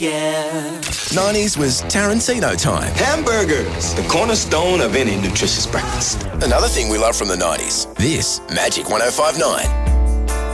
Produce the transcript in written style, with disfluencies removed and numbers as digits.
yeah. 90s was Tarantino time. Hamburgers, the cornerstone of any nutritious breakfast. Another thing we love from the 90s. This Magic 105.9.